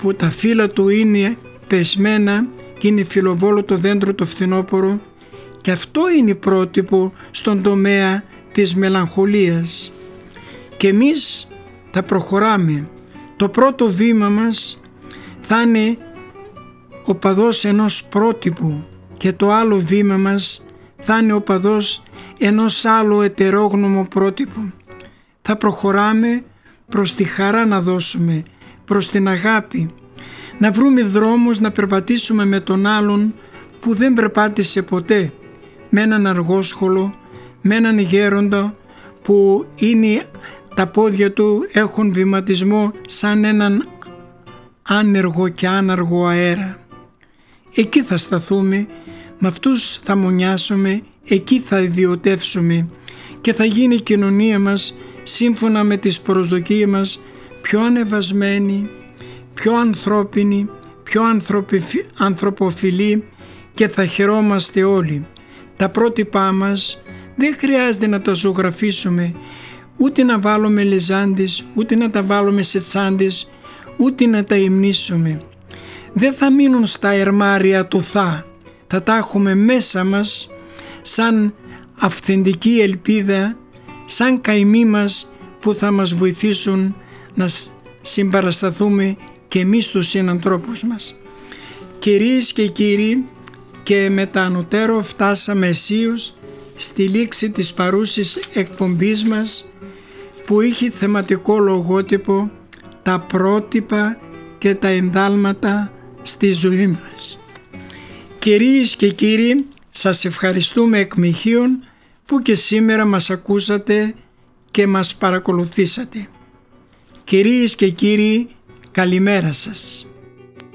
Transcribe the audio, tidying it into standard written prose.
που τα φύλλα του είναι πεσμένα και είναι φιλοβόλο το δέντρο το φθινόπωρο, και αυτό είναι πρότυπο στον τομέα της μελαγχολίας. Και εμείς θα προχωράμε. Το πρώτο βήμα μας θα είναι οπαδός ενός πρότυπου και το άλλο βήμα μας θα είναι οπαδός ενός άλλου ετερόγνωμου πρότυπου. Θα προχωράμε προς τη χαρά να δώσουμε, προς την αγάπη, να βρούμε δρόμους να περπατήσουμε με τον άλλον που δεν περπάτησε ποτέ, με έναν αργόσχολο, με έναν γέροντα που είναι τα πόδια του έχουν βηματισμό σαν έναν άνεργο και άναργο αέρα. Εκεί θα σταθούμε, με αυτούς θα μονιάσουμε, εκεί θα ιδιωτεύσουμε και θα γίνει η κοινωνία μας σύμφωνα με τις προσδοκίες μας πιο ανεβασμένη, πιο ανθρώπινη, πιο ανθρωποφιλή και θα χαιρόμαστε όλοι. Τα πρότυπά μας δεν χρειάζεται να τα ζωγραφίσουμε, ούτε να βάλουμε λεζάντες, ούτε να τα βάλουμε σε τσάντες, ούτε να τα υμνήσουμε. Δεν θα μείνουν στα ερμάρια του θα τα έχουμε μέσα μας σαν αυθεντική ελπίδα, σαν καημοί μας που θα μας βοηθήσουν να συμπαρασταθούμε και εμείς τους συνανθρώπους μας. Κυρίες και κύριοι, και με τα ανωτέρω φτάσαμε αισίως στη λήξη της παρούσης εκπομπής μας, που είχε θεματικό λογότυπο τα πρότυπα και τα ενδάλματα στη ζωή μας. Κυρίες και κύριοι, σας ευχαριστούμε εκ μοιχείων που και σήμερα μας ακούσατε και μας παρακολουθήσατε. Κυρίες και κύριοι, καλημέρα σας.